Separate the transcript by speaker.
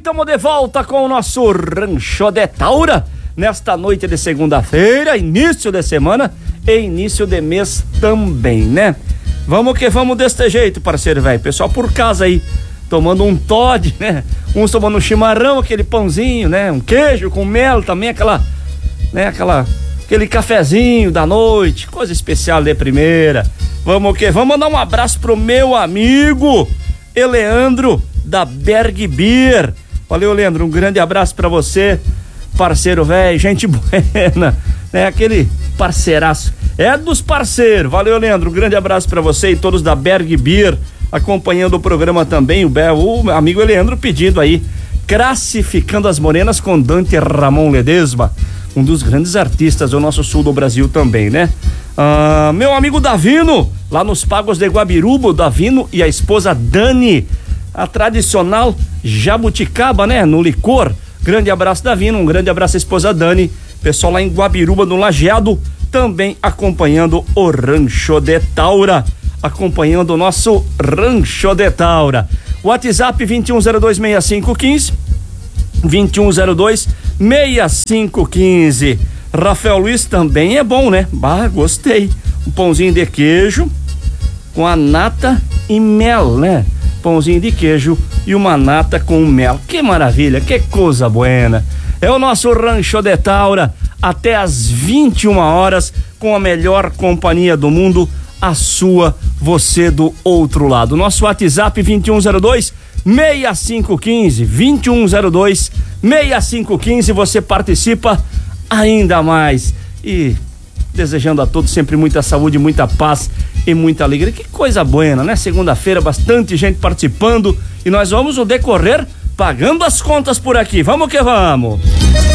Speaker 1: estamos de volta com o nosso Rancho de Taura, nesta noite de segunda-feira, início de semana e início de mês também, né? Vamos que vamos deste jeito, parceiro velho. Pessoal por casa aí, tomando um Toddy, né? Uns tomando um chimarrão, aquele pãozinho, né? Um queijo com mel também, aquele cafezinho da noite, coisa especial de primeira. Vamos que vamos mandar um abraço pro meu amigo Eleandro da Berg Beer. Valeu, Leandro, um grande abraço pra você, parceiro velho, gente buena, né? Aquele parceiraço, é dos parceiros. Valeu, Leandro, um grande abraço pra você e todos da Berg Beer, acompanhando o programa também, o amigo Eleandro pedindo aí, Classificando as Morenas com Dante Ramon Ledesma, um dos grandes artistas do nosso sul do Brasil também, né? Meu amigo Davino, lá nos Pagos de Guabiruba, o Davino e a esposa Dani, a tradicional jabuticaba, né? No licor. Grande abraço, Davino, um grande abraço à esposa Dani, pessoal lá em Guabiruba, no Lajeado, também acompanhando o Rancho de Taura, acompanhando o nosso Rancho de Taura. WhatsApp 21026515, 21026515. Rafael Luiz também é bom, né? Bah, gostei. Um pãozinho de queijo com a nata e mel, né? Pãozinho de queijo e uma nata com mel. Que maravilha, que coisa buena. É o nosso Rancho de Taura, até às 21 horas, com a melhor companhia do mundo, a sua, você do outro lado. Nosso WhatsApp 2102-6515, 2102-6515, você participa ainda mais. E desejando a todos sempre muita saúde, muita paz e muita alegria. Que coisa buena, né? Segunda-feira, bastante gente participando e nós vamos no decorrer pagando as contas por aqui. Vamos que vamos!